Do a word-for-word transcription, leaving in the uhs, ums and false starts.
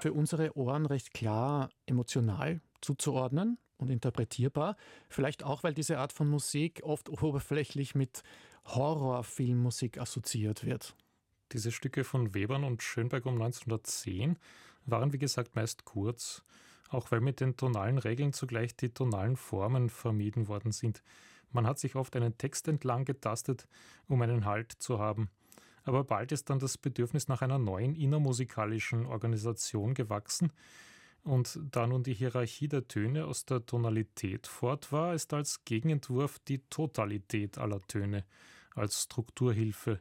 für unsere Ohren recht klar emotional zuzuordnen und interpretierbar. Vielleicht auch, weil diese Art von Musik oft oberflächlich mit Horrorfilmmusik assoziiert wird. Diese Stücke von Webern und Schönberg um neunzehnhundertzehn waren wie gesagt meist kurz, auch weil mit den tonalen Regeln zugleich die tonalen Formen vermieden worden sind. Man hat sich oft einen Text entlang getastet, um einen Halt zu haben. Aber bald ist dann das Bedürfnis nach einer neuen innermusikalischen Organisation gewachsen, und da nun die Hierarchie der Töne aus der Tonalität fort war, ist als Gegenentwurf die Totalität aller Töne als Strukturhilfe